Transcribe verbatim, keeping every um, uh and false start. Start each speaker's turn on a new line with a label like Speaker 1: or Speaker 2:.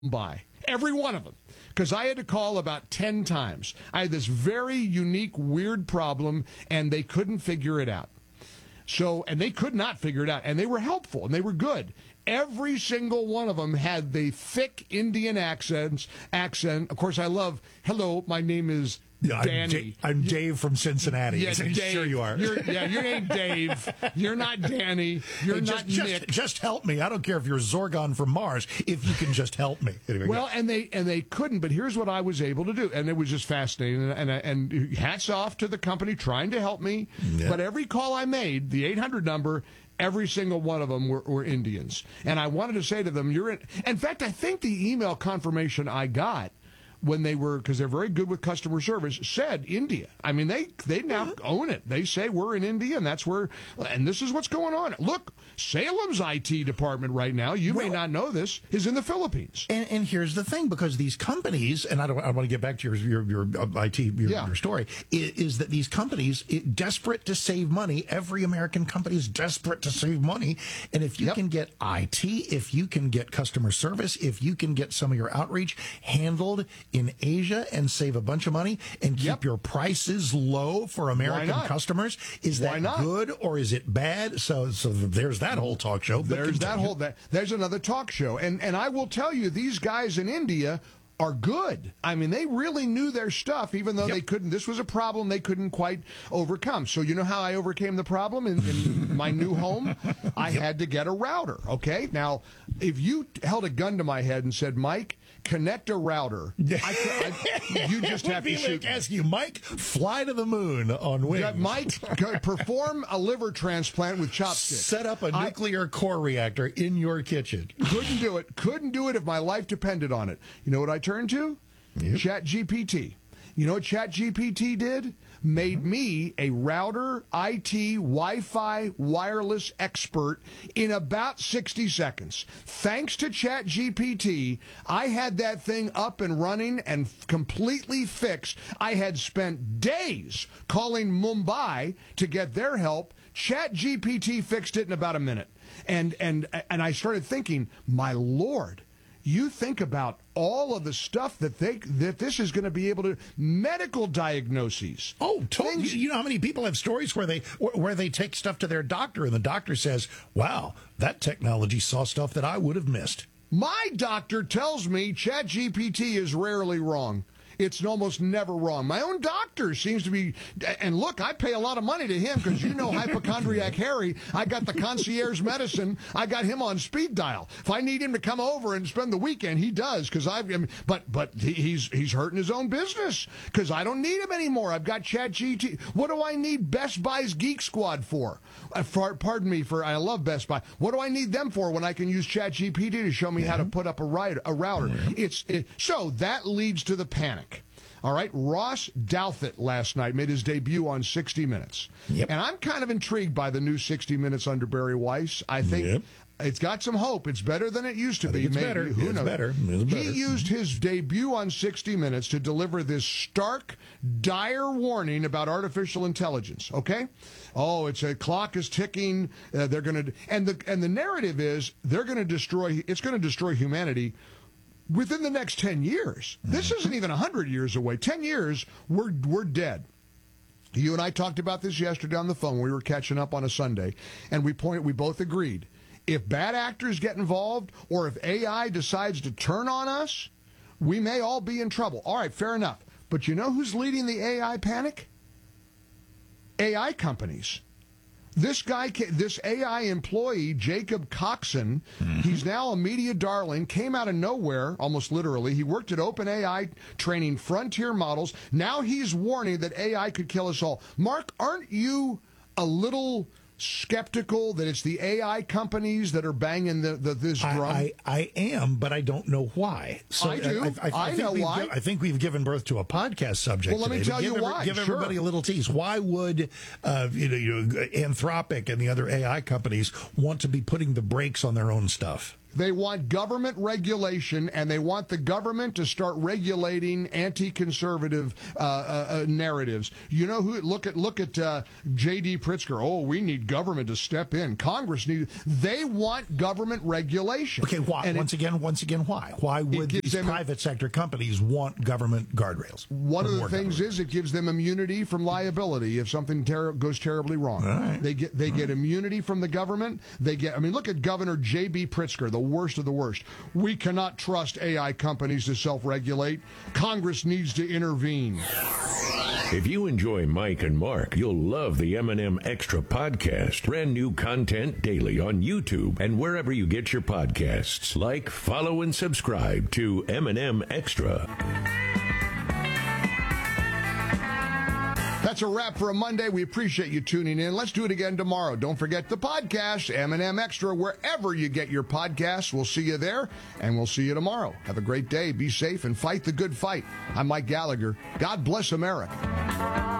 Speaker 1: Mumbai. Every one of them. Because I had to call about ten times. I had this very unique, weird problem, and they couldn't figure it out. So, and they could not figure it out, and they were helpful, and they were good. Every single one of them had the thick Indian accents, accent. Of course, I love, hello, my name is
Speaker 2: Yeah,
Speaker 1: Danny.
Speaker 2: I'm, da- I'm Dave from Cincinnati.
Speaker 1: Yeah, Dave,
Speaker 2: sure you are.
Speaker 1: You're, yeah, your name Dave. You're not Danny. You're
Speaker 2: Hey,
Speaker 1: not
Speaker 2: just,
Speaker 1: Nick.
Speaker 2: Just, just help me. I don't care if you're Zorgon from Mars. If you can just help me. Anyway,
Speaker 1: well, and they and they couldn't. But here's what I was able to do, and it was just fascinating. And and, and hats off to the company trying to help me.
Speaker 2: Yeah.
Speaker 1: But every call I made, the eight hundred number. Every single one of them were, were Indians. And I wanted to say to them, you're in. In fact, I think the email confirmation I got when they were, because they're very good with customer service, said India. I mean, they they now own it. They say we're in India, and that's where, and this is what's going on. Look, Salem's I T department right now, you may
Speaker 2: well,
Speaker 1: not know this, is in the Philippines.
Speaker 2: And, and here's the thing, because these companies, and I don't, I want to get back to your your, your uh, I T, your,
Speaker 1: Yeah.
Speaker 2: your story, is, is that these companies, it, desperate to save money, every American company is desperate to save money, and if you
Speaker 1: Yep.
Speaker 2: can get I T, if you can get customer service, if you can get some of your outreach handled in Asia and save a bunch of money and keep
Speaker 1: Yep.
Speaker 2: your prices low for American
Speaker 1: not?
Speaker 2: customers, is
Speaker 1: Why
Speaker 2: that
Speaker 1: not?
Speaker 2: good or is it bad? So, so there's that whole talk show. But
Speaker 1: There's that
Speaker 2: continue.
Speaker 1: whole that. There's another talk show, and and I will tell you, these guys in India are good. I mean, they really knew their stuff, even though
Speaker 2: Yep.
Speaker 1: they couldn't. This was a problem they couldn't quite overcome. So you know how I overcame the problem in, in my new home? I had to get a router. Okay, now if you held a gun to my head and said, Mike, connect a router, I, I, you just have to
Speaker 2: Be
Speaker 1: shoot.
Speaker 2: like ask you, Mike, fly to the moon on wings.
Speaker 1: Yeah, Mike, go- perform a liver transplant with chopsticks.
Speaker 2: Set up a
Speaker 1: I-
Speaker 2: nuclear core reactor in your kitchen.
Speaker 1: Couldn't do it. Couldn't do it if my life depended on it. You know what I turned to?
Speaker 2: Yep.
Speaker 1: Chat G P T. You know what Chat G P T did? Made me a router, I T, Wi-Fi, wireless expert in about sixty seconds. Thanks to Chat G P T, I had that thing up and running and f- completely fixed. I had spent days calling Mumbai to get their help. Chat G P T fixed it in about a minute. And and and I started thinking, my Lord, you think about all of the stuff that they that this is going to be able to medical diagnoses.
Speaker 2: Oh, totally.
Speaker 1: Things-
Speaker 2: You know how many people have stories where they where they take stuff to their doctor and the doctor says, "Wow, that technology saw stuff that I would have missed."
Speaker 1: My doctor tells me Chat G P T is rarely wrong. It's almost never wrong. My own doctor seems to be, and look, I pay a lot of money to him because you know hypochondriac Harry. I got the concierge medicine. I got him on speed dial. If I need him to come over and spend the weekend, he does because I've. I mean, but but he- he's he's hurting his own business because I don't need him anymore. I've got Chat G P T. What do I need Best Buy's Geek Squad for? Uh, for pardon me for I love Best Buy. What do I need them for when I can use Chat G P T to show me how to put up a, ri- a router? It's it, so that leads to the panic. All right, Ross Douthat last night made his debut on sixty minutes.
Speaker 2: Yep.
Speaker 1: And I'm kind of intrigued by the new sixty minutes under Barry Weiss. I think
Speaker 2: Yep.
Speaker 1: it's got some hope. It's better than it used to
Speaker 2: I
Speaker 1: be.
Speaker 2: think it's
Speaker 1: maybe.
Speaker 2: better.
Speaker 1: Who
Speaker 2: It's
Speaker 1: knows?
Speaker 2: better. It's better.
Speaker 1: He used his debut on sixty minutes to deliver this stark, dire warning about artificial intelligence. Okay? Oh, it's a clock is ticking. Uh, they're going to and the and the narrative is they're going to destroy. It's going to destroy humanity within the next ten years. This isn't even one hundred years away. ten years, we're we're dead. You and I talked about this yesterday on the phone. We were catching up on a Sunday, and we pointed, we both agreed. If bad actors get involved, or if A I decides to turn on us, we may all be in trouble. All right, fair enough. But you know who's leading the A I panic? A I companies. This guy, this A I employee, Jacob Coxon, mm-hmm. he's now a media darling, came out of nowhere, almost literally. He worked at OpenAI training frontier models. Now he's warning that A I could kill us all. Mark, aren't you a little skeptical that it's the A I companies that are banging the, the this drum?
Speaker 2: I, I, I am, but I don't know why. So
Speaker 1: I do.
Speaker 2: I, I, I,
Speaker 1: I
Speaker 2: think
Speaker 1: know
Speaker 2: we've
Speaker 1: why.
Speaker 2: gi- I think we've given birth to a podcast subject.
Speaker 1: Well, let me
Speaker 2: today.
Speaker 1: tell
Speaker 2: give
Speaker 1: you
Speaker 2: every-
Speaker 1: why.
Speaker 2: Give
Speaker 1: Sure.
Speaker 2: everybody a little tease. Why would uh, you know, you know, Anthropic and the other A I companies want to be putting the brakes on their own stuff?
Speaker 1: They want government regulation, and they want the government to start regulating anti-conservative uh, uh, uh, narratives. You know who? Look at look at uh, J D Pritzker. Oh, we need government to step in. Congress need. They want government regulation.
Speaker 2: Okay, why?
Speaker 1: And
Speaker 2: once
Speaker 1: it,
Speaker 2: again, once again, why? Why would these private a, sector companies want government guardrails?
Speaker 1: One of the things government? is it gives them immunity from liability if something ter- goes terribly wrong.
Speaker 2: Right.
Speaker 1: They get they
Speaker 2: All
Speaker 1: get
Speaker 2: right.
Speaker 1: immunity from the government. They get. I mean, look at Governor J B Pritzker, the worst of the worst. We cannot trust A I companies to self-regulate. Congress needs to intervene.
Speaker 3: If you enjoy Mike and Mark, you'll love the M and M Extra podcast. Brand new content daily on YouTube and wherever you get your podcasts. Like, follow, and subscribe to M and M Extra.
Speaker 1: That's a wrap for a Monday. We appreciate you tuning in. Let's do it again tomorrow. Don't forget the podcast, M and M Extra, wherever you get your podcasts. We'll see you there, and we'll see you tomorrow. Have a great day. Be safe and fight the good fight. I'm Mike Gallagher. God bless America.